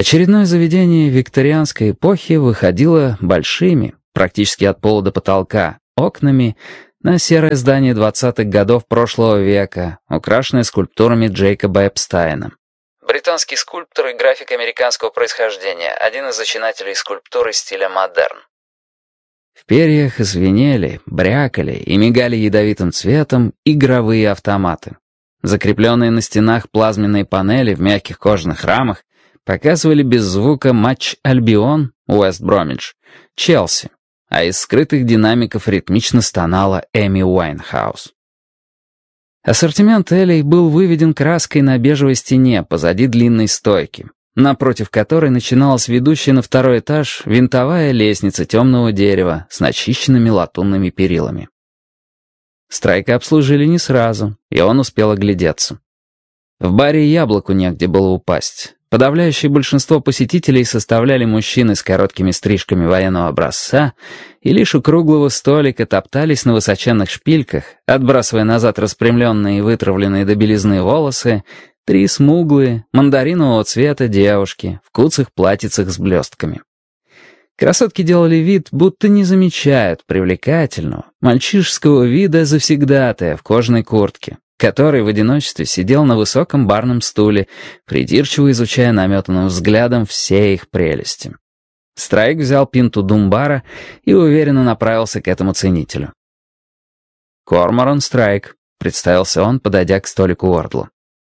Очередное заведение викторианской эпохи выходило большими, практически от пола до потолка, окнами на серое здание 20-х годов прошлого века, украшенное скульптурами Джейкоба Эпстайна. Британский скульптор и график американского происхождения, один из зачинателей скульптуры стиля модерн. В перьях звенели, брякали и мигали ядовитым цветом игровые автоматы. Закрепленные на стенах плазменные панели в мягких кожаных рамах показывали без звука матч Альбион, Уэст-Бромидж, Челси, а из скрытых динамиков ритмично стонала Эми Уайнхаус. Ассортимент Элей был выведен краской на бежевой стене позади длинной стойки, напротив которой начиналась ведущая на второй этаж винтовая лестница темного дерева с начищенными латунными перилами. Страйка обслужили не сразу, и он успел оглядеться. В баре яблоку негде было упасть. Подавляющее большинство посетителей составляли мужчины с короткими стрижками военного образца, и лишь у круглого столика топтались на высоченных шпильках, отбрасывая назад распрямленные и вытравленные до белизны волосы, три смуглые, мандаринового цвета девушки в куцых платьицах с блестками. Красотки делали вид, будто не замечают привлекательного, мальчишеского вида завсегдатая в кожаной куртке, который в одиночестве сидел на высоком барном стуле, придирчиво изучая наметанным взглядом все их прелести. Страйк взял пинту Думбара и уверенно направился к этому ценителю. «Корморан Страйк», — представился он, подойдя к столику Уордла.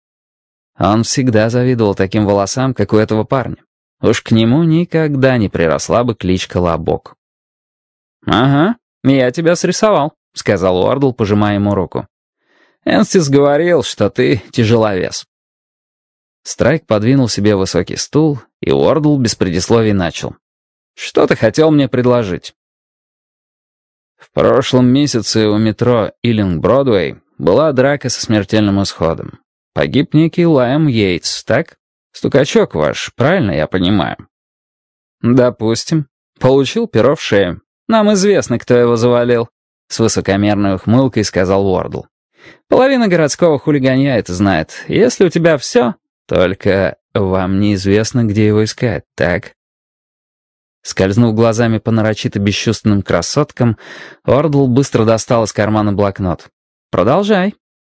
Он всегда завидовал таким волосам, как у этого парня. Уж к нему никогда не приросла бы кличка Лобок. «Ага, я тебя срисовал», — сказал Уордл, пожимая ему руку. «Энстис говорил, что ты тяжеловес». Страйк подвинул себе высокий стул, и Уордл без предисловий начал. «Что ты хотел мне предложить?» В прошлом месяце у метро Иллинг-Бродвей была драка со смертельным исходом. Погиб некий Лайм Йейтс, так? Стукачок ваш, правильно я понимаю? «Допустим. Получил перо в шею. Нам известно, кто его завалил», — с высокомерной ухмылкой сказал Уордл. «Половина городского хулиганья это знает. Если у тебя все, только вам неизвестно, где его искать, так?» Скользнув глазами по нарочито бесчувственным красоткам, Уордл быстро достал из кармана блокнот. «Продолжай».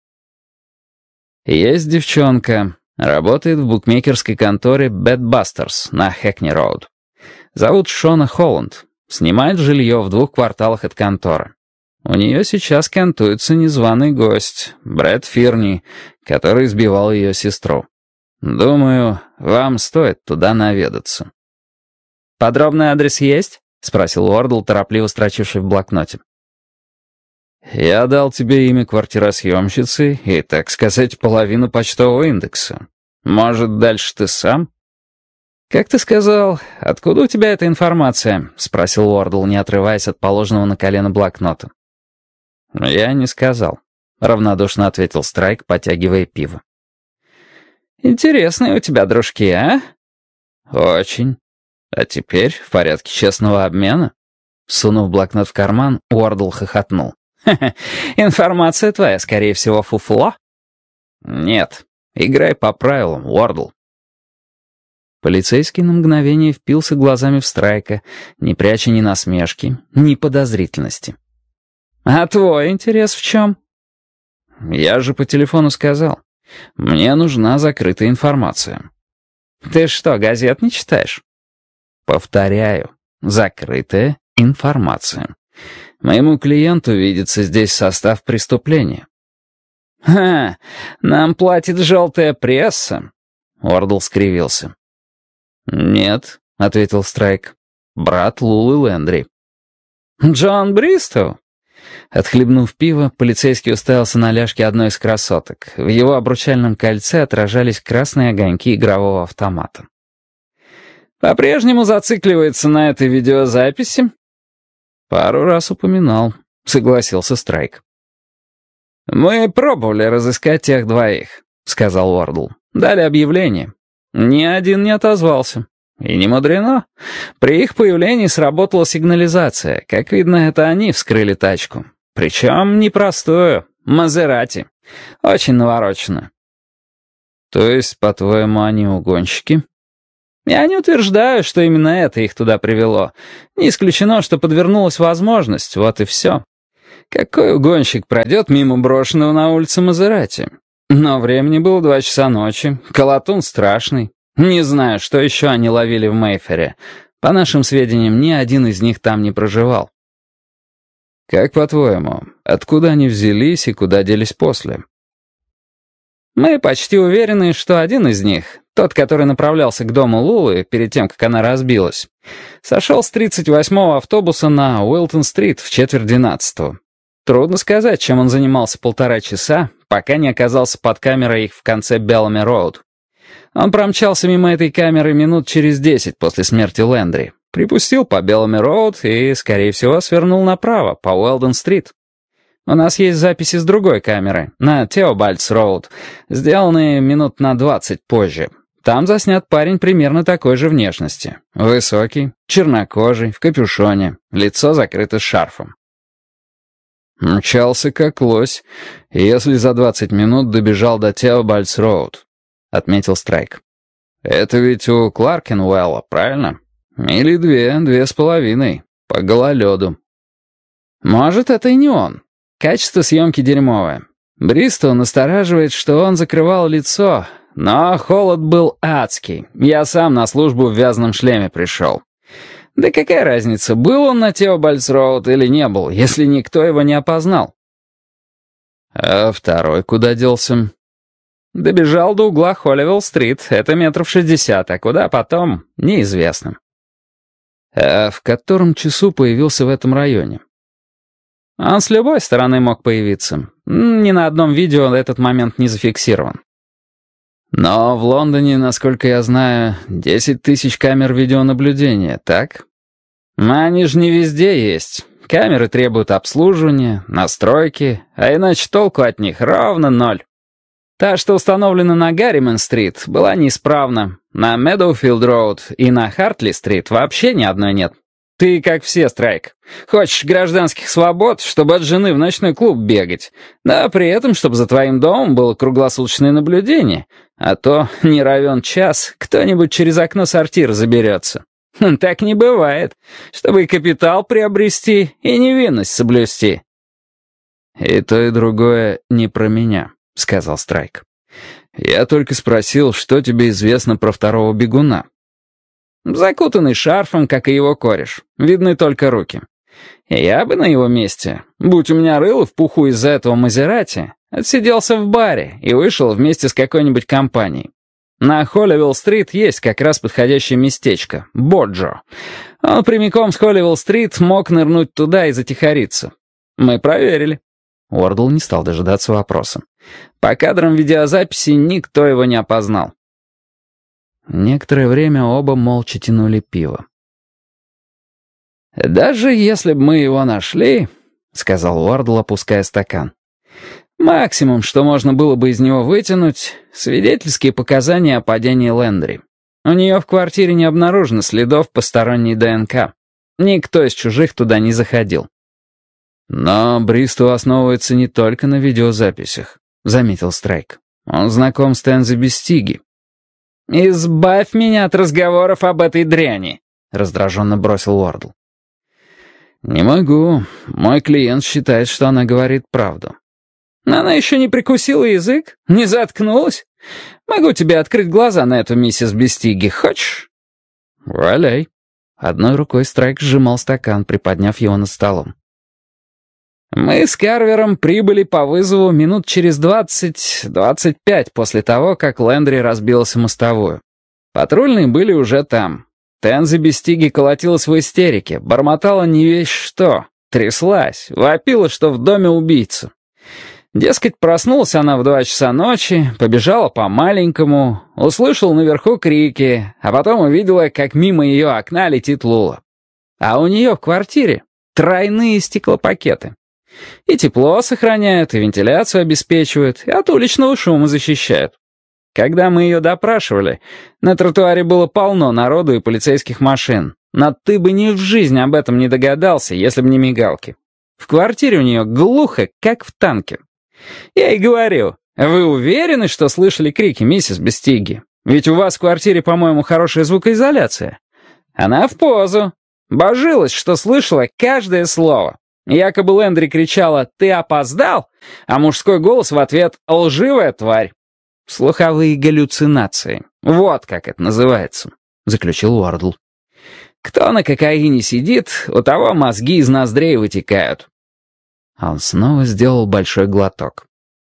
«Есть девчонка. Работает в букмекерской конторе Bed Busters на Хэкни-Роуд. Зовут Шона Холланд. Снимает жилье в 2 кварталах от конторы. У нее сейчас кантуется незваный гость, Брэд Фирни, который избивал ее сестру. Думаю, вам стоит туда наведаться». «Подробный адрес есть?» — спросил Уордл, торопливо строчивший в блокноте. «Я дал тебе имя квартиросъемщицы и, так сказать, половину почтового индекса. Может, дальше ты сам?» «Как ты сказал, откуда у тебя эта информация?» — спросил Уордл, не отрываясь от положенного на колено блокнота. «Я не сказал», — равнодушно ответил Страйк, потягивая пиво. «Интересные у тебя дружки, а?» «Очень. А теперь в порядке честного обмена?» Сунув блокнот в карман, Уордл хохотнул. «Ха-ха, информация твоя, скорее всего, фуфло?» «Нет, играй по правилам, Уордл». Полицейский на мгновение впился глазами в Страйка, не пряча ни насмешки, ни подозрительности. «А твой интерес в чем?» «Я же по телефону сказал. Мне нужна закрытая информация». «Ты что, газет не читаешь?» «Повторяю, закрытая информация. Моему клиенту видится здесь состав преступления». «Ха, нам платит желтая пресса», — Уордл скривился. «Нет», — ответил Страйк, — «брат Лулы Лэндри». «Джон Бристоу?» Отхлебнув пиво, полицейский уставился на ляжки одной из красоток. В его обручальном кольце отражались красные огоньки игрового автомата. «По-прежнему зацикливается на этой видеозаписи?» «Пару раз упоминал», — согласился Страйк. «Мы пробовали разыскать тех двоих», — сказал Уордл. «Дали объявление. Ни один не отозвался. И не мудрено. При их появлении сработала сигнализация. Как видно, это они вскрыли тачку. Причем непростую. Мазерати. Очень навороченную». «То есть, по-твоему, они угонщики?» Я не утверждаю, что именно это их туда привело. Не исключено, что подвернулась возможность, вот и все. Какой угонщик пройдет мимо брошенного на улице Мазерати? Но времени было 2 часа ночи, колотун страшный. Не знаю, что еще они ловили в Мейфере. По нашим сведениям, ни один из них там не проживал. Как по-твоему, откуда они взялись и куда делись после? Мы почти уверены, что один из них, тот, который направлялся к дому Лулы перед тем, как она разбилась, сошел с 38-го автобуса на Уилтон-стрит в 11:45. Трудно сказать, чем он занимался 1,5 часа, пока не оказался под камерой их в конце Беллами-Роуд. Он промчался мимо этой камеры минут через 10 после смерти Лэндри, припустил по Беллами-Роуд и, скорее всего, свернул направо, по Уэлдон-стрит. У нас есть записи с другой камеры, на Теобальдс-Роуд, сделанные минут на 20 позже. Там заснят парень примерно такой же внешности. Высокий, чернокожий, в капюшоне, лицо закрыто шарфом. «Мчался как лось, если за 20 минут добежал до Теобальдс-Роуд», — отметил Страйк. «Это ведь у Кларкенуэлла, правильно? Мили 2,5, по гололеду». «Может, это и не он. Качество съемки дерьмовое. Бристоу настораживает, что он закрывал лицо, но холод был адский. Я сам на службу в вязаном шлеме пришел. Да какая разница, был он на Теобальдс-Роуд или не был, если никто его не опознал?» «А второй куда делся?» «Добежал до угла Холливелл-стрит, это 60 метров, а куда потом, неизвестно». «А в котором часу появился в этом районе?» «Он с любой стороны мог появиться. Ни на одном видео этот момент не зафиксирован». «Но в Лондоне, насколько я знаю, 10 тысяч камер видеонаблюдения, так?» «Они же не везде есть. Камеры требуют обслуживания, настройки, а иначе толку от них ровно 0. Та, что установлена на Гарриман-стрит, была неисправна. На Медоуфилд-роуд и на Хартли-стрит вообще ни одной нет. Ты как все, Страйк. Хочешь гражданских свобод, чтобы от жены в ночной клуб бегать, да при этом, чтобы за твоим домом было круглосуточное наблюдение, а то, не равен час, кто-нибудь через окно сортира заберется. Так не бывает, чтобы и капитал приобрести, и невинность соблюсти». «И то, и другое не про меня», — сказал Страйк. «Я только спросил, что тебе известно про второго бегуна». «Закутанный шарфом, как и его кореш. Видны только руки. Я бы на его месте, будь у меня рыло в пуху из-за этого Мазерати, отсиделся в баре и вышел вместе с какой-нибудь компанией. На Холливелл-стрит есть как раз подходящее местечко — Боджо. Он прямиком с Холливелл-стрит мог нырнуть туда и затихариться. Мы проверили». Уордл не стал дожидаться вопроса. «По кадрам видеозаписи никто его не опознал». Некоторое время оба молча тянули пиво. «Даже если бы мы его нашли, — сказал Уордл, опуская стакан, — максимум, что можно было бы из него вытянуть, свидетельские показания о падении Лэндри. У нее в квартире не обнаружено следов посторонней ДНК. Никто из чужих туда не заходил». «Но Бристоу основывается не только на видеозаписях», — заметил Страйк. «Он знаком с Тензи Бестиги». «Избавь меня от разговоров об этой дряни», — раздраженно бросил Уордл. «Не могу. Мой клиент считает, что она говорит правду». «Она еще не прикусила язык? Не заткнулась? Могу тебе открыть глаза на эту миссис Бестиги, хочешь?» «Валяй». Одной рукой Страйк сжимал стакан, приподняв его над столом. «Мы с Карвером прибыли по вызову минут через 20-25 после того, как Лэндри разбился мостовую. Патрульные были уже там. Тензи Бестиги колотилась в истерике, бормотала не весть что, тряслась, вопила, что в доме убийца. Дескать, проснулась она в 2 часа ночи, побежала по-маленькому, услышала наверху крики, а потом увидела, как мимо ее окна летит Лула. А у нее в квартире тройные стеклопакеты. И тепло сохраняют, и вентиляцию обеспечивают, и от уличного шума защищают. Когда мы ее допрашивали, на тротуаре было полно народу и полицейских машин. Но ты бы ни в жизни об этом не догадался, если бы не мигалки. В квартире у нее глухо, как в танке. Я ей говорю: «Вы уверены, что слышали крики, миссис Бестиги? Ведь у вас в квартире, по-моему, хорошая звукоизоляция. Она в позу. Божилась, что слышала каждое слово. Якобы Лэндри кричала «Ты опоздал?», а мужской голос в ответ «Лживая тварь». «Слуховые галлюцинации. Вот как это называется», — заключил Уордл. «Кто на кокаине сидит, у того мозги из ноздрей вытекают». Он снова сделал большой глоток.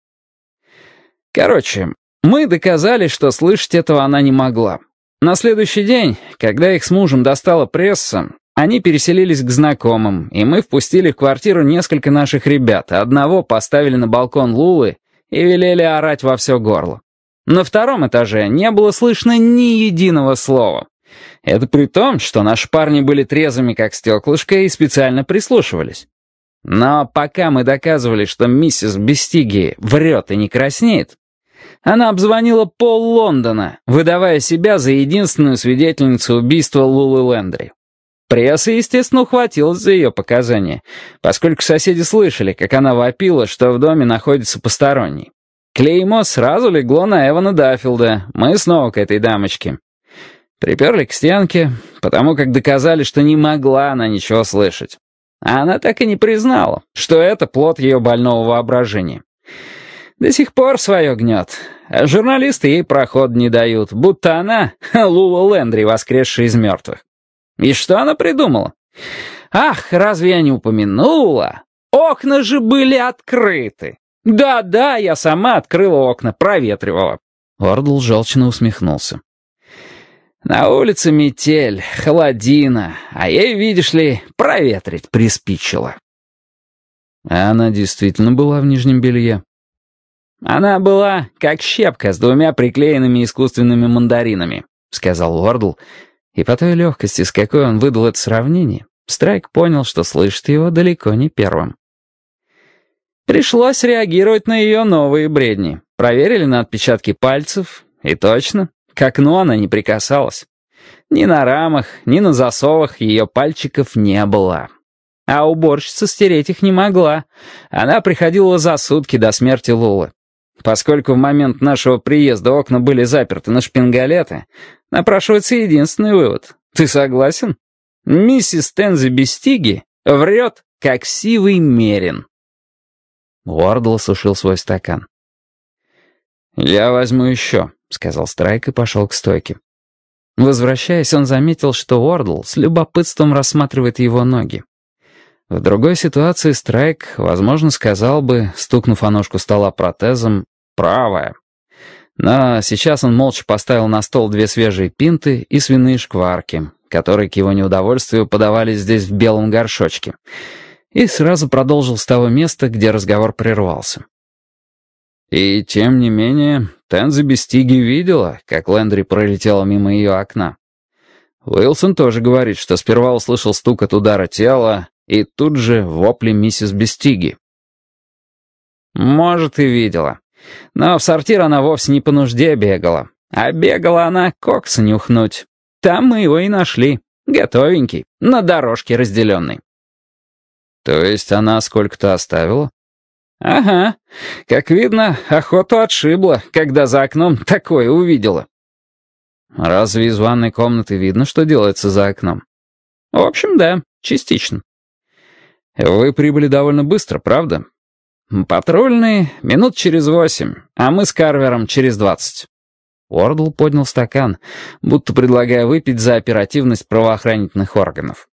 Короче, мы доказали, что слышать этого она не могла. На следующий день, когда их с мужем достала пресса, они переселились к знакомым, и мы впустили в квартиру несколько наших ребят. Одного поставили на балкон Лулы и велели орать во все горло. На втором этаже не было слышно ни единого слова. Это при том, что наши парни были трезвыми как стеклышко и специально прислушивались. Но пока мы доказывали, что миссис Бестиги врет и не краснеет, она обзвонила пол Лондона, выдавая себя за единственную свидетельницу убийства Лулы Лэндри. Пресса, естественно, ухватилась за ее показания, поскольку соседи слышали, как она вопила, что в доме находится посторонний. Клеймо сразу легло на Эвана Даффилда, мы снова к этой дамочке. Приперли к стенке, потому как доказали, что не могла она ничего слышать. А она так и не признала, что это плод ее больного воображения. До сих пор свое гнет, а журналисты ей проход не дают, будто она Лула Лэндри, воскресшая из мертвых. И что она придумала? Ах, разве я не упомянула? Окна же были открыты. Да-да, я сама открыла окна, проветривала. Уордл желчно усмехнулся. На улице метель, холодина, а ей, видишь ли, проветрить приспичило. А она действительно была в нижнем белье? Она была как щепка с двумя приклеенными искусственными мандаринами, сказал Уордл, и по той легкости, с какой он выдал это сравнение, Страйк понял, что слышит его далеко не первым. Пришлось реагировать на ее новые бредни. Проверили на отпечатки пальцев, и точно, к окну она не прикасалась. Ни на рамах, ни на засовах ее пальчиков не было. А уборщица стереть их не могла. Она приходила за сутки до смерти Лулы. Поскольку в момент нашего приезда окна были заперты на шпингалеты, напрашивается единственный вывод. Ты согласен? Миссис Тензи Бестиги врет, как сивый мерин. Уордл осушил свой стакан. «Я возьму еще», — сказал Страйк и пошел к стойке. Возвращаясь, он заметил, что Уордл с любопытством рассматривает его ноги. В другой ситуации Страйк, возможно, сказал бы, стукнув о ножку стола протезом, «правая». Но сейчас он молча поставил на стол 2 свежие пинты и свиные шкварки, которые к его неудовольствию подавались здесь в белом горшочке, и сразу продолжил с того места, где разговор прервался. И тем не менее, Тензи Бестиги видела, как Лэндри пролетела мимо ее окна. Уилсон тоже говорит, что сперва услышал стук от удара тела, и тут же вопли миссис Бестиги. Может, и видела. Но в сортир она вовсе не по нужде бегала. А бегала она кокса нюхнуть. Там мы его и нашли. Готовенький, на дорожке разделенный. То есть она сколько-то оставила? Ага. Как видно, охоту отшибла, когда за окном такое увидела. Разве из ванной комнаты видно, что делается за окном? В общем, да, частично. Вы прибыли довольно быстро, правда? Патрульные минут через 8, а мы с Карвером через 20. Уордл поднял стакан, будто предлагая выпить за оперативность правоохранительных органов.